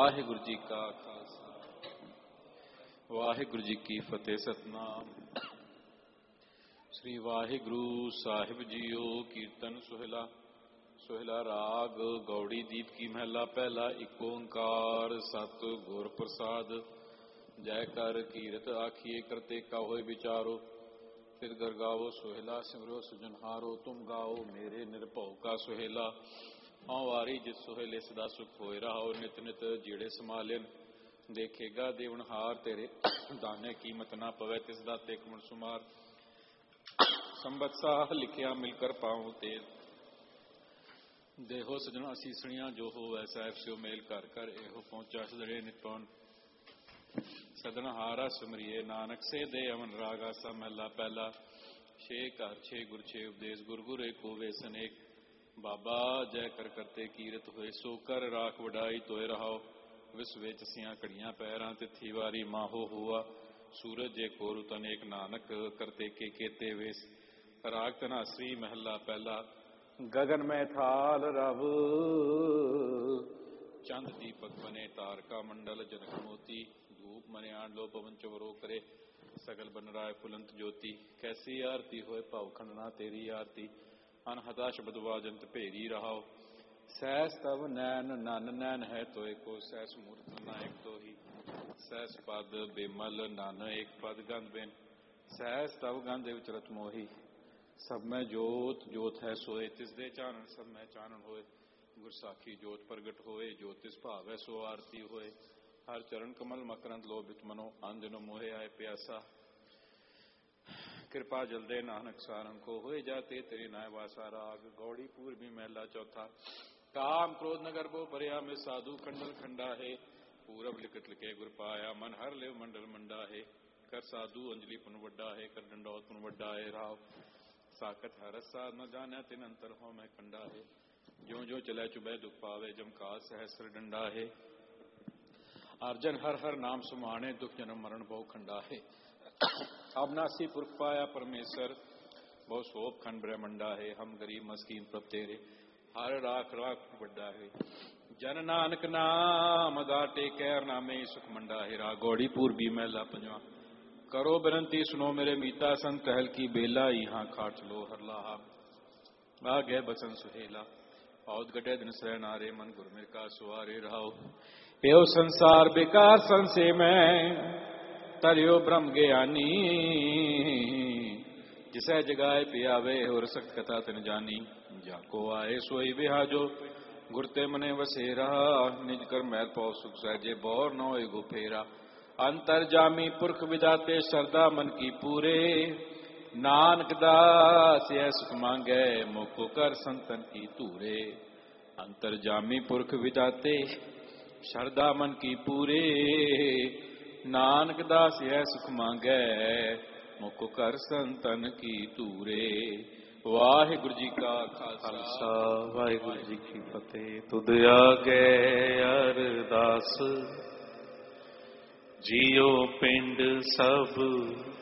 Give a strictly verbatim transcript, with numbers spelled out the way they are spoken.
ਵਾਹਿਗੁਰੂ ਜੀ ਕਾ ਖਾਲਸਾ ਵਾਹਿਗੁਰੂ ਜੀ ਕੀ ਫਤਿਹ। ਸਤਨਾਮ ਸ੍ਰੀ ਵਾਹਿਗੁਰੂ ਸਾਹਿਬ ਜੀਓ। ਕੀਰਤਨ ਸੁਹਿਲਾ ਸੁਹਿਲਾ ਰਾਗ ਗੌੜੀ ਦੀਪ ਕੀ ਮਹਿਲਾ ਪਹਿਲਾ। ਇੱਕ ਓੰਕਾਰ ਸਤ ਗੁਰ ਪ੍ਰਸਾਦ। ਜੈ ਕਰ ਕੀਰਤ ਆਖੀਏ ਕਰਤੇ ਕਾ ਹੋਏ ਵਿਚਾਰੋ। ਫਿਰ ਗਰ ਗਾਵੋ ਸੁਹਿਲਾ ਸਿਮਰੋ ਸੁਜਨਹਾਰੋ। ਤੁਮ ਗਾਓ ਮੇਰੇ ਨਿਰਭਉ ਕਾ ਸੁਹੇਲਾ। ਹਾਂ ਵਾਰੀ ਜਿਸ ਸੁਹੇਲੇ ਸਦਾ ਸੁਖ ਹੋਏ ਰਹਾਓ। ਨਿਤ ਨਿਤ ਜਿਹੜੇ ਸਮਾਲਿਨ ਦੇਖੇਗਾ ਦੇਵਨਹਾਰ। ਤੇਰੇ ਦਾਨੇ ਕੀਮਤ ਨਾ ਪਵੇ ਤਿਸ ਦਾ ਤੇ ਕਮਣ ਸੁਮਾਰ। ਸੰਬਤ ਸਾਹ ਲਿਖਿਆ ਮਿਲ ਕਰ ਪਾਉ ਤੇਲ। ਦੇਹੋ ਸਜਣਾ ਅਸੀਸਣੀਆਂ ਜੋ ਹੋ ਵੈਸਾ ਐਫਸਿਓ ਮੇਲ। ਘਰ ਘਰ ਇਹੋ ਪਹੁੰਚਾ ਸਦੜੇ ਨਿਪਾਉਣ। ਸਦਨਹਾਰਾ ਸਿਮਰਿਏ ਨਾਨਕ ਸੇ ਦੇ ਅਮਨ ਰਾਗ ਆਸਾ ਮਹਿਲਾ ਪਹਿਲਾ। ਛੇ ਘਰ ਛੇ ਗੁਰ ਛੇ ਉਪਦੇਸ਼ ਗੁਰ ਗੁਰ ਏਕੋ ਵੇਸ ਅਨੇਕ। ਬਾਬਾ ਜੈ ਕਰ ਕਰਤੇ ਕੀਰਤ ਹੋਏ ਸੋ ਕਰ ਰਾਖ ਵਡਾਈ ਤੋਏ ਰਹਾਓ। ਵਿਸ ਵਿੱਚ ਸਿਆਂ ਘੜੀਆਂ ਪੈਰਾਂ ਤਿੱਥੀ ਵਾਰੀ ਮਾਹੋ ਹੁਆ। ਸੂਰਜ ਜੇ ਕੋਰੂ ਤਨੇਕ ਨਾਨਕ ਕਰਤੇ ਕੇ ਕੇਤੇ ਵੇਸ। ਰਾਗ ਧਨਾਸਰੀ ਮਹਿਲਾ ਪਹਿਲਾ। ਗਗਨ ਮੈਂ ਥਾਲ ਰਵ ਚੰਦ ਦੀਪਕ ਬਨੇ ਤਾਰਕਾ ਮੰਡਲ ਜਨਕ ਮੋਤੀ। ਧੂਪ ਮਨੇ ਆਂਡਲੋ ਪਵਨ ਚਵਰੋ ਕਰੇ ਸਗਲ ਬਨ ਰਾਏ ਫੁਲੰਤ ਜੋਤੀ। ਕੈਸੀ ਆਰਤੀ ਹੋਏ ਭਾਵ ਖੰਡਨਾ ਤੇਰੀ ਆਰਤੀ। ਅਨਹਤਾ ਸ਼ਬਦ ਵਾਜੰਤ ਭੇਰੀ ਰਹਾਓ। ਸਹਿਸ ਤਵ ਨੈਨ ਨਨ ਨੈਨ ਹੈ ਤੋਏ ਕੋ। ਸਹਿਸ ਮੂਰਤ ਨਾਇਕ ਤੋ ਹੀ। ਸਹਿਸ ਪਦ ਬੇਮਲ ਨਨ ਏਕ ਪਦ ਗੰਧ ਬਿਨ। ਸਹਿਸ ਤਵ ਗੰਧ ਵਿਚਰਤ ਮੋਹੀ। ਸਭ ਮੈਂ ਜੋਤ ਜੋਤ ਹੈ ਸੋਏ। ਤਿਸ ਦੇ ਚਾਨਣ ਸਭ ਮੈਂ ਚਾਨਣ ਹੋਏ। ਗੁਰ ਸਾਖੀ ਜੋਤ ਪ੍ਰਗਟ ਹੋਏ। ਜੋ ਤਿਸ ਭਾਵੈ ਸੋ ਆਰਤੀ ਹੋਏ। ਹਰ ਚਰਨ ਕਮਲ ਮਕਰੰਦ ਲੋਭਿਤ ਮਨੋ। ਅੰਨ ਦਿਨੋ ਮੋਹਿ ਆਏ ਪਿਆਸਾ। ਕਿਰਪਾ ਜਲਦੇ ਨਾਨਕ ਸਾਰੰਗ ਕੋ। ਹੋਏ ਜਾਤੇ ਤੇਰੇ ਨਾਇ ਵਾਸਾ। ਰਾਗ ਗੌੜੀ ਪੂਰਬੀ ਮਹਿਲਾ ਚੌਥਾ। ਕਾਮ ਕ੍ਰੋਧ ਨ ਗਰਭੋ ਭਰਿਆ ਮੈਂ ਸਾਧੂ ਖੰਡਲ ਖੰਡਾ ਹੈ। ਪੂਰਬ ਲਿਖਤ ਲਿਖੇ ਗੁਰ ਪਾਇਆ ਮਨ ਹਰ ਲਿਵ ਮੰਡਲ ਮੰਡਾ ਹੈ। ਕਰ ਸਾਧੂ ਅੰਜਲੀ ਪੁਨ ਵੱਡਾ ਹੈ। ਕਰ ਡੰਡੌਤ ਪੁਨ ਵੱਡਾ ਹੈ। ਰਾਵ ਸਾਖਤ ਹਰ ਰਸਾ ਨ ਜਾਣਿਆ ਤਿਨ ਅੰਤਰ ਹੋ ਮੈਂ ਕੰਡਾ ਹੈ। ਜਿਉ ਜਿਉ ਚਲੇ ਚੁਬੈ ਦੁਖ ਪਾਵੇ। ਜਮਕਾਤ ਸਹਸਰ ਡੰਡਾ ਹੈ। ਅਰਜਨ ਹਰ ਹਰ ਨਾਮ ਸੁਮਾਣੇ। ਦੁਖ ਜਨਮ ਮਰਨ ਬਹੁ ਖੰਡਾ ਹੈ। ਅਬਨਾਸੀ ਪੁਰਖ ਪਾਇਆ ਪਰਮੇਸ਼ਰ। ਬਹੁ ਸੋਭ ਖੰਡ ਬ੍ਰਹਮੰਡਾ ਹੈ। ਹਮ ਗਰੀਬ ਮਸਕੀਨ ਪ੍ਰਭ ਤੇਰੇ। ਹਰ ਰਾਖ ਰਾਖ ਵੱਡਾ ਹੈ। ਜਨ ਨਾਨਕ ਨਾਮ ਦਾ ਟੇਕੈ ਨਾਮੇ ਸੁਖ ਮੰਡਾ ਹੈ। ਰਾ ਗੌੜੀ ਪੂਰਬੀ ਮਹਿਲਾ ਪੰਜਵਾ। ਕਰੋ ਬੇਨਤੀ ਸੁਨੋ ਮੇਰੇ ਮੀਤਾ। ਸੰਤ ਟਹਿਲ ਕੀ ਬੇਲਾ। ਇਹਾਂ ਖਾਟ ਲੋ ਹਰ ਲਾਹਾ। ਆ ਗਏ ਬਚਨ ਸੁਹੇਲਾ। ਔਦ ਗੱਡੇ ਦਿਨ ਸਹਿ ਨਾਰੇ। ਮਨ ਗੁਰ ਮਿਰ ਕਾ ਸੁਆਰੇ ਰਹਾਓ। ਇਹੋ ਸੰਸਾਰ ਬੇਕਾਰ ਸੰਸੇ ਮੈਂ। ਤਰਿਓ ਬ੍ਰਹਮ ਗਿਆਨੀ। ਜਿਸੈ ਜਗਾਏ ਪਿਆਵੇ ਹੋਰ ਸਕ ਕਥਾ ਤਿਨ ਜਾਨੀ। ਜਾ ਕੋ ਆਏ ਸੋਈ ਵਿਹਾਜੋ। ਗੁਰ ਤੇ ਮਨੇ ਵਸੇ ਰਹਾ। ਨਿਜ ਕਰ ਮੈਲ ਪਉ ਸੁਖ ਸਹਿਜੇ। ਬੌਰ ਨ ਹੋਏ ਗੋ ਫੇਰਾ। ਅੰਤਰ ਜਾਮੀ ਪੁਰਖ ਵਿਦਾਤੇ। ਸਰਦਾ ਮਨ ਕੀ ਪੂਰੇ। ਨਾਨਕ ਦਾਸ ਐ ਸੁਖ ਮੰਗੈ। ਮੋਕੋ ਕਰ ਸੰਤਨ ਕੀ ਧੂਰੇ। ਅੰਤਰ ਜਾਮੀ ਪੁਰਖ ਵਿਦਾਤੇ। ਸ਼ਰਦਾ ਮਨ ਕੀ ਪੂਰੇ। ਨਾਨਕ ਦਾਸ ਐ ਸੁਖ ਮੰਗੈ। ਮੁਕੁ ਕਰ ਸੰਤਨ ਕੀ ਧੂਰੇ। ਵਾਹਿਗੁਰੂ ਜੀ ਕਾ ਖਾਲਸਾ ਵਾਹਿਗੁਰੂ ਜੀ ਕੀ ਫਤਿਹ। ਤੁਧ ਆਗੇ ਅਰਦਾਸ। ਜੀਉ ਪਿੰਡ ਸਭ